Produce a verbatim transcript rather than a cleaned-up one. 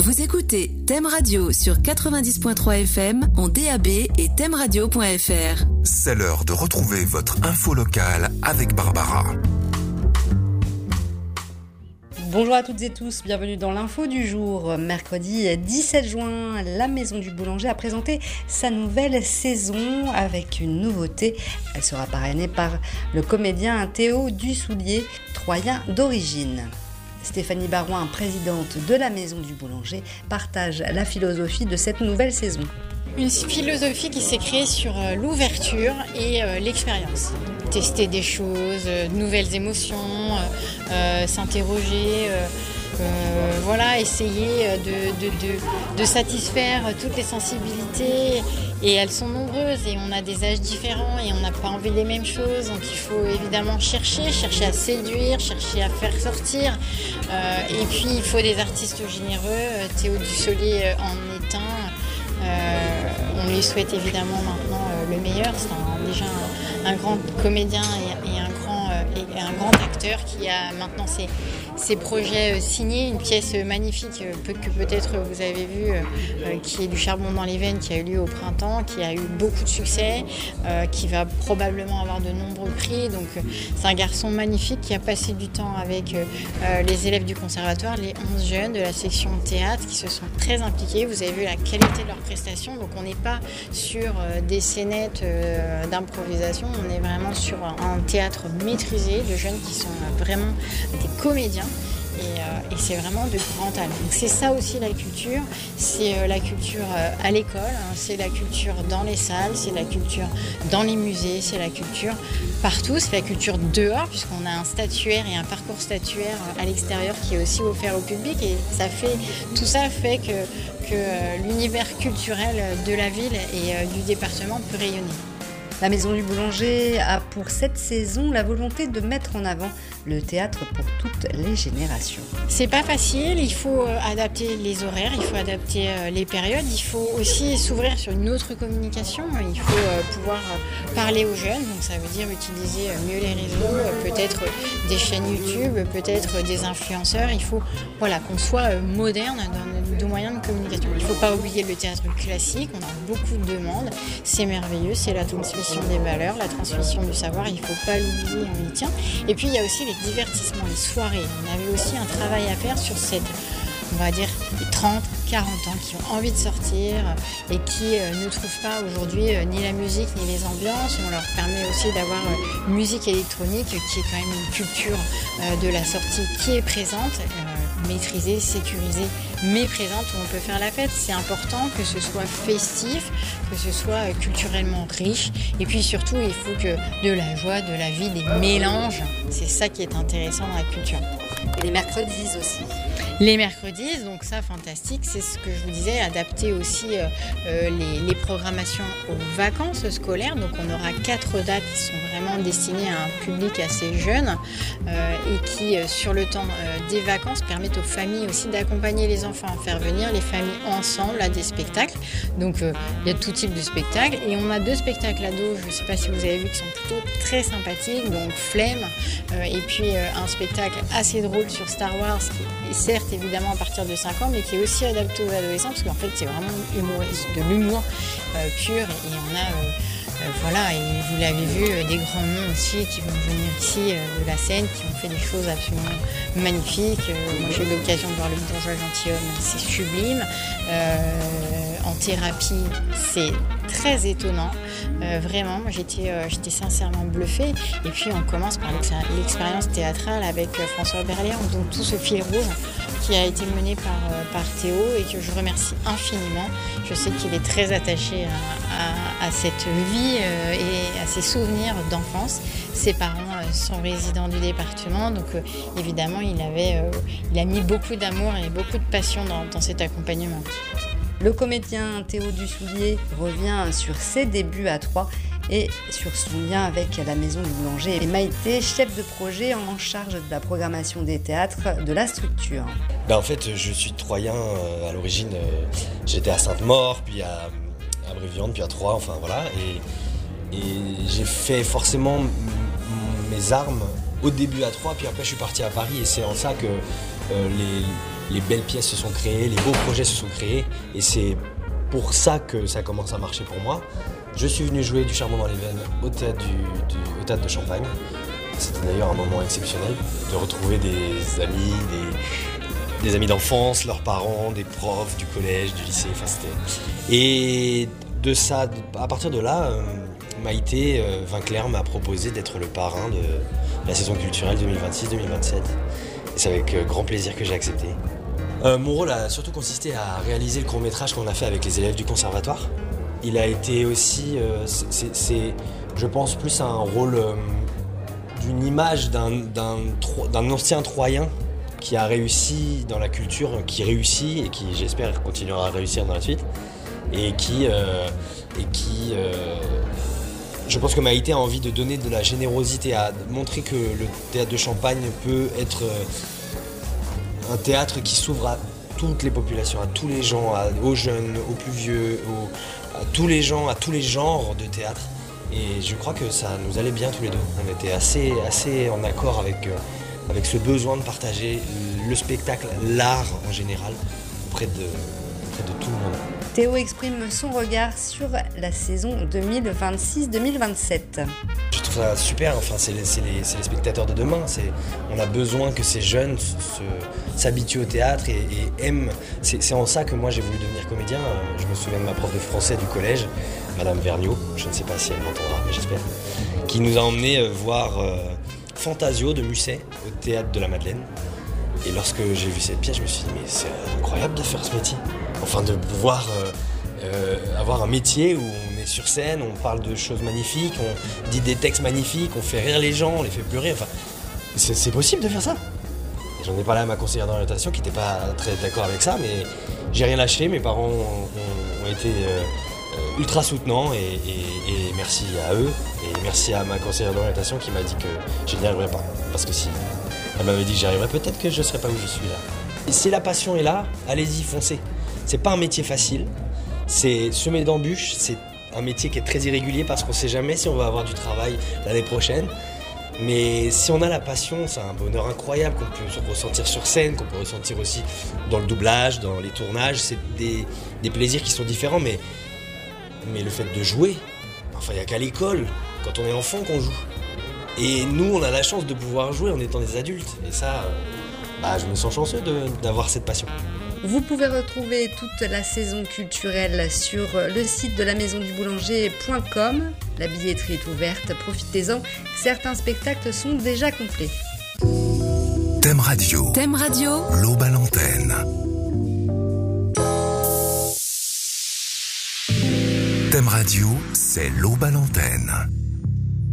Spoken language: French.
Vous écoutez Thème Radio sur quatre-vingt-dix point trois F M en D A B et thème radio point F R. C'est l'heure de retrouver votre info locale avec Barbara. Bonjour à toutes et tous, bienvenue dans l'info du jour. Mercredi dix-sept juin, la Maison du Boulanger a présenté sa nouvelle saison avec une nouveauté. Elle sera parrainée par le comédien Théo Dussoulier, troyen d'origine. Stéphanie Barouin, présidente de la Maison du Boulanger, partage la philosophie de cette nouvelle saison. Une philosophie qui s'est créée sur l'ouverture et l'expérience. Tester des choses, de nouvelles émotions, euh, s'interroger, euh, euh, voilà, essayer de, de, de, de satisfaire toutes les sensibilités. Et elles sont nombreuses et on a des âges différents et on n'a pas envie des mêmes choses. Donc il faut évidemment chercher, chercher à séduire, chercher à faire sortir. Euh, et puis il faut des artistes généreux. Théo Dussoulier en est un. Euh, on lui souhaite évidemment maintenant euh, le meilleur. C'est un, déjà un, un grand comédien et, et, un grand, euh, et un grand acteur qui a maintenant ses, ses projets euh, signés. Une pièce magnifique euh, que peut-être vous avez vue, euh, qui est du charbon dans les veines, qui a eu lieu au printemps, qui a eu beaucoup de succès, euh, qui va probablement avoir de nombreux prix. Donc euh, c'est un garçon magnifique qui a passé du temps avec euh, les élèves du conservatoire, les onze jeunes de la section théâtre qui se sont très impliqués. Vous avez vu la qualité de leur prestations, donc on n'est pas sur euh, des scénettes euh, d'improvisation, on est vraiment sur un théâtre maîtrisé de jeunes qui sont euh, vraiment des comédiens et, euh, et c'est vraiment de grand talent. Donc c'est ça aussi la culture, c'est euh, la culture euh, à l'école, hein, c'est la culture dans les salles, c'est la culture dans les musées, c'est la culture partout, c'est la culture dehors puisqu'on a un statuaire et un parcours statuaire à l'extérieur qui est aussi offert au public et ça fait, tout ça fait que, que euh, l'univers culturel de la ville et euh, du département peut rayonner. La Maison du Boulanger a pour cette saison la volonté de mettre en avant le théâtre pour toutes les générations. C'est pas facile, il faut adapter les horaires, il faut adapter les périodes, il faut aussi s'ouvrir sur une autre communication, il faut pouvoir parler aux jeunes, donc ça veut dire utiliser mieux les réseaux, peut-être des chaînes YouTube, peut-être des influenceurs, il faut voilà, qu'on soit moderne dans nos moyens de communication. Il ne faut pas oublier le théâtre classique, on a beaucoup de demandes, c'est merveilleux, c'est la transmission des valeurs, la transmission du savoir, il ne faut pas l'oublier, on y tient. Et puis il y a aussi les divertissements, les soirées. On avait aussi un travail à faire sur cette, on va dire, les trente, quarante ans qui ont envie de sortir et qui euh, ne trouvent pas aujourd'hui euh, ni la musique ni les ambiances. On leur permet aussi d'avoir euh, une musique électronique qui est quand même une culture euh, de la sortie qui est présente, euh, maîtrisée, sécurisée, mais présente où on peut faire la fête. C'est important que ce soit festif, que ce soit euh, culturellement riche et puis surtout il faut que de la joie, de la vie, des mélanges, c'est ça qui est intéressant dans la culture. Et les mercredis aussi. Les mercredis, donc ça fantastique, c'est ce que je vous disais, adapter aussi euh, les, les programmations aux vacances scolaires. Donc on aura quatre dates qui sont vraiment destinées à un public assez jeune euh, et qui, euh, sur le temps euh, des vacances, permettent aux familles aussi d'accompagner les enfants, à faire venir les familles ensemble à des spectacles. Donc euh, il y a tout type de spectacles et on a deux spectacles ados, je ne sais pas si vous avez vu, qui sont plutôt très sympathiques, donc Flemme euh, et puis euh, un spectacle assez drôle sur Star Wars qui est certes évidemment à partir de cinq ans mais qui est aussi adapté aux adolescents parce qu'en fait c'est vraiment humoriste, de l'humour euh, pur et, et on a euh, euh, voilà et vous l'avez vu euh, des grands noms aussi qui vont venir ici euh, de la scène qui ont fait des choses absolument magnifiques. Euh, moi j'ai eu l'occasion de voir Le Bourgeois Gentilhomme, c'est sublime. Euh, en thérapie c'est très étonnant, euh, vraiment j'étais, euh, j'étais sincèrement bluffée et puis on commence par l'expérience théâtrale avec euh, François Berléand, donc tout ce fil rouge qui a été mené par, euh, par Théo et que je remercie infiniment. Je sais qu'il est très attaché à, à, à cette vie euh, et à ses souvenirs d'enfance. Ses parents euh, sont résidents du département, donc euh, évidemment il, avait, euh, il a mis beaucoup d'amour et beaucoup de passion dans, dans cet accompagnement. Le comédien Théo Dussoulier revient sur ses débuts à Troyes et sur son lien avec la Maison du Boulanger. Et Maïté, chef de projet en charge de la programmation des théâtres de la structure. Ben en fait, je suis troyen euh, à l'origine. Euh, j'étais à Sainte-Maure, puis à, à Bréviande, puis à Troyes, enfin voilà. Et, et j'ai fait forcément m- mes armes au début à Troyes, puis après je suis parti à Paris. Et c'est en ça que euh, les, les belles pièces se sont créées, les beaux projets se sont créés. Et c'est pour ça que ça commence à marcher pour moi. Je suis venu jouer du Charbon dans les veines au théâtre, du, du, au théâtre de Champagne. C'était d'ailleurs un moment exceptionnel de retrouver des amis, des, des amis d'enfance, leurs parents, des profs du collège, du lycée. Enfin, c'était... Et de ça, à partir de là, euh, Maïté euh, Vinclair m'a proposé d'être le parrain de la saison culturelle deux mille vingt-six deux mille vingt-sept. Et c'est avec euh, grand plaisir que j'ai accepté. Euh, mon rôle a surtout consisté à réaliser le court-métrage qu'on a fait avec les élèves du conservatoire. Il a été aussi, euh, c'est, c'est, c'est, je pense, plus un rôle euh, d'une image d'un, d'un, d'un ancien Troyen qui a réussi dans la culture, qui réussit et qui, j'espère, continuera à réussir dans la suite. Et qui, euh, et qui euh, je pense que Maïté a envie de donner de la générosité, à montrer que le théâtre de Champagne peut être euh, un théâtre qui s'ouvre à toutes les populations, à tous les gens, à, aux jeunes, aux plus vieux, aux, à tous les gens, à tous les genres de théâtre. Et je crois que ça nous allait bien tous les deux. On était assez, assez en accord avec, euh, avec ce besoin de partager le spectacle, l'art en général, auprès de, auprès de tout le monde. Théo exprime son regard sur la saison deux mille vingt-six deux mille vingt-sept. Je trouve ça super, enfin, c'est, les, c'est, les, c'est les spectateurs de demain. C'est, on a besoin que ces jeunes se, s'habituent au théâtre et, et aiment. C'est, c'est en ça que moi j'ai voulu devenir comédien. Je me souviens de ma prof de français du collège, Madame Vergniaud, je ne sais pas si elle m'entendra, mais j'espère, qui nous a emmenés voir euh, Fantasio de Musset au théâtre de la Madeleine. Et lorsque j'ai vu cette pièce, je me suis dit, mais c'est incroyable de faire ce métier. Enfin, de pouvoir euh, euh, avoir un métier où on est sur scène, on parle de choses magnifiques, on dit des textes magnifiques, on fait rire les gens, on les fait pleurer. Enfin, c'est, c'est possible de faire ça. Et j'en ai parlé à ma conseillère d'orientation qui n'était pas très d'accord avec ça, mais j'ai rien lâché. Mes parents ont, ont, ont été euh, ultra soutenants et, et, et merci à eux. Et merci à ma conseillère d'orientation qui m'a dit que je n'y arriverais pas. Parce que si elle m'avait dit que j'y arriverais, peut-être que je ne serais pas où je suis là. Et si la passion est là, allez-y, foncez. C'est pas un métier facile, c'est semer d'embûches, c'est un métier qui est très irrégulier parce qu'on sait jamais si on va avoir du travail l'année prochaine. Mais si on a la passion, c'est un bonheur incroyable qu'on peut ressentir sur scène, qu'on peut ressentir aussi dans le doublage, dans les tournages. C'est des, des plaisirs qui sont différents, mais, mais le fait de jouer, enfin il n'y a qu'à l'école, quand on est enfant qu'on joue. Et nous, on a la chance de pouvoir jouer en étant des adultes. Et ça, bah, je me sens chanceux de, d'avoir cette passion. Vous pouvez retrouver toute la saison culturelle sur le site de la maison du boulanger point com. La billetterie est ouverte, profitez-en. Certains spectacles sont déjà complets. Thème Radio. Thème Radio. L'aube à l'antenne. Thème Radio, c'est l'aube à l'antenne.